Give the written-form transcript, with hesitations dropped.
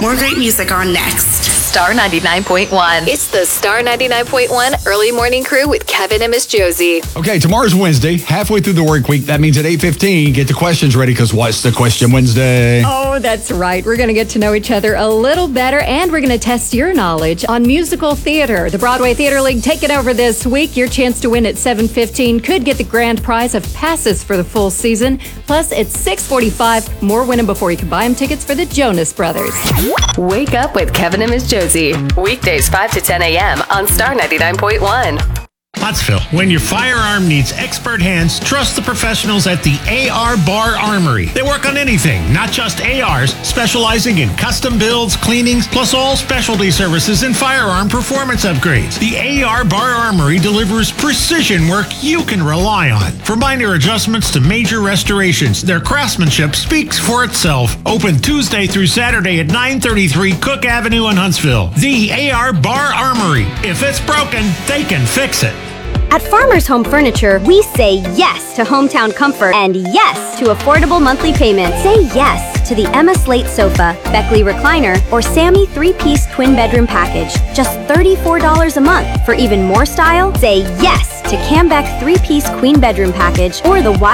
More great music on next. Star 99.1. It's the Star 99.1 Early Morning Crew with Kevin and Miss Josie. Okay, tomorrow's Wednesday, halfway through the work week. That means at 8:15, get the questions ready, because what's the question Wednesday? Oh, that's right. We're going to get to know each other a little better, and we're going to test your knowledge on musical theater. The Broadway Theater League taking over this week. Your chance to win at 7:15 could get the grand prize of passes for the full season. Plus, at 6:45, more winning before you can buy them tickets for the Jonas Brothers. Wake up with Kevin and Miss Josie. Weekdays 5 to 10 a.m. on Star 99.1. Pottsville. When your firearm needs expert hands, trust the professionals at the AR Bar Armory. They work on anything, not just ARs, specializing in custom builds, cleanings, plus all specialty services and firearm performance upgrades. The AR Bar Armory delivers precision work you can rely on. From minor adjustments to major restorations, their craftsmanship speaks for itself. Open Tuesday through Saturday at 933 Cook Avenue in Huntsville. The AR Bar Armory. If it's broken, they can fix it. At Farmers Home Furniture, we say yes to hometown comfort and yes to affordable monthly payments. Say yes to the Emma Slate Sofa, Beckley Recliner, or Sammy 3-piece twin bedroom package. Just $34 a month. For even more style, say yes to Cambeck 3-piece queen bedroom package or the